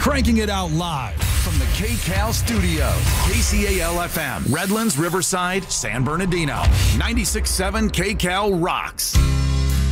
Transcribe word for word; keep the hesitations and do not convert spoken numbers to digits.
cranking it out live from the K C A L studio. K C A L F M, Redlands, Riverside, San Bernardino. ninety-six point seven K C A L rocks.